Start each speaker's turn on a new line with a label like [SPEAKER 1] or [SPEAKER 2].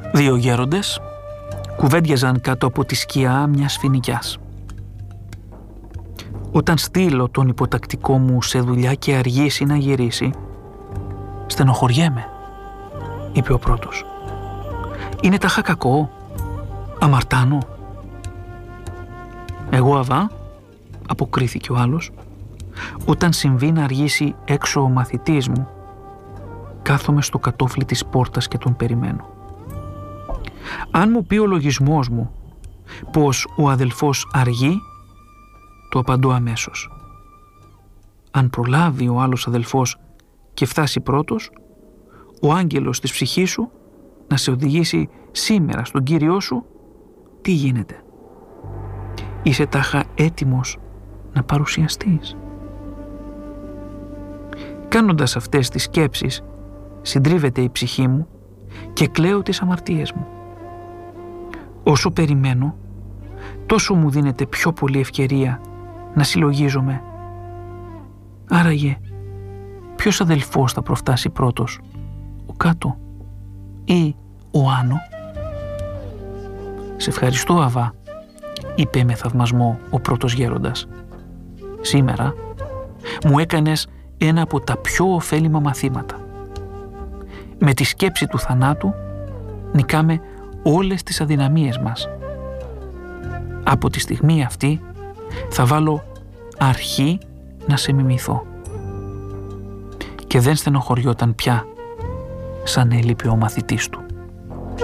[SPEAKER 1] Δύο γέροντες κουβέντιαζαν κάτω από τη σκιά μιας φοινικιάς. «Όταν στείλω τον υποτακτικό μου σε δουλειά και αργήσει να γυρίσει, στενοχωριέμαι», είπε ο πρώτος. «Είναι τάχα κακό, αμαρτάνω». «Εγώ, Αβά», αποκρίθηκε ο άλλος, «όταν συμβεί να αργήσει έξω ο μαθητής μου, κάθομαι στο κατόφλι της πόρτας και τον περιμένω. Αν μου πει ο λογισμός μου πως ο αδελφός αργεί, το απαντώ αμέσως. Αν προλάβει ο άλλος αδελφός και φτάσει πρώτος, ο άγγελος της ψυχής σου να σε οδηγήσει σήμερα στον Κύριό σου, τι γίνεται? Είσαι τάχα έτοιμος να παρουσιαστείς?» Κάνοντας αυτές τις σκέψεις, συντρίβεται η ψυχή μου και κλαίω τις αμαρτίες μου. Όσο περιμένω, τόσο μου δίνεται πιο πολύ ευκαιρία να συλλογίζομαι. Άραγε, ποιος αδελφός θα προφτάσει πρώτος, ο κάτω ή ο άνω? «Σε ευχαριστώ, Αβά», είπε με θαυμασμό ο πρώτος γέροντας. «Σήμερα μου έκανες ένα από τα πιο ωφέλιμα μαθήματα. Με τη σκέψη του θανάτου νικάμε όλες τις αδυναμίες μας. Από τη στιγμή αυτή θα βάλω αρχή να σε μιμηθώ». Και δεν στενοχωριόταν πια σαν έλειπε ο μαθητής του.